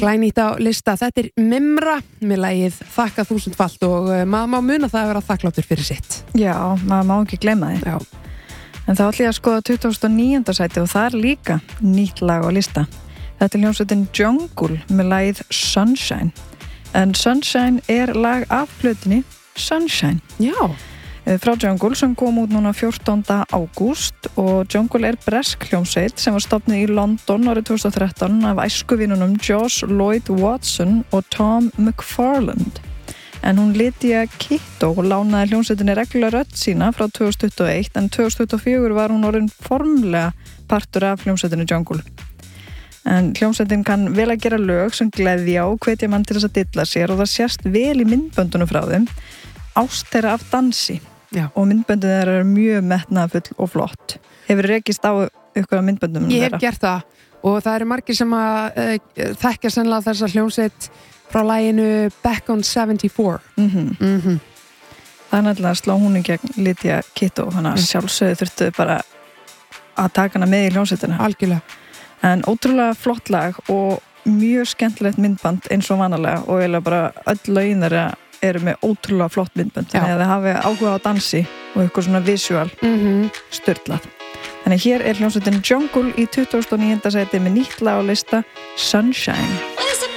glænýtt á lista. Þetta Mimra með lagið Þakka þúsundfalt og maður má muna það að vera þakkláttur fyrir sitt. Já, maður má ekki gleyma því. Já. En þá ætla ég að skoða 29. sæti og það líka nýtt lag á lista. Þetta hljómsveitin Jungle með lagið Sunshine. En Sunshine lag af plötunni Sunshine. Já. Frá Jungle sem kom út núna 14. ágúst og Jungle bresk hljómsveit sem var stofnuð í London árið 2013 af æskuvinunum Josh Lloyd Watson og Tom McFarland. En hún Lydia Kitto lánaði hljómsveitinni reglulega rödd sína frá 2021 en 2024 var hún orðin formlega partur af hljómsveitinni Jungle. En hljómsveitin kann vel að gera lög sem gleðja og hvetja mann til þess að dilla sér og það sést vel í myndböndunum frá þeim. Ást þeirra af dansi. Já. Og myndböndin þeirra mjög metnaðarfull og flott. Hefur rekist á ykkur af myndböndum þeirra? Ég hef gert það og það eru margir sem að þekkja sennilega þessa hljómsveit frá laginu Back on 74. Það náttúrulega sló hún í gegn Lydia Kitto og hana sjálfsögðu þurftu bara að taka hana með í hljómsveitina. Algjörlega. En ótrúlega flott lag og mjög skemmtilegt myndband eins og vanalega og eiginlega bara öll lögin þeirra eru með ótrúlega flott myndbönd þannig að þið hafi áhuga á dansi og eitthvað svona visual störtlað. Þannig hér hljómsveitin Jungle í 29. sæti með nýtt lag á lista Sunshine.